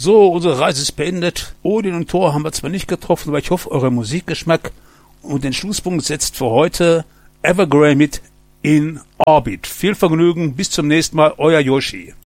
So, unsere Reise ist beendet. Odin und Thor haben wir zwar nicht getroffen, aber ich hoffe, euer Musikgeschmack. Und den Schlusspunkt setzt für heute Evergrey mit In Orbit. Viel Vergnügen, bis zum nächsten Mal, euer Yoshi.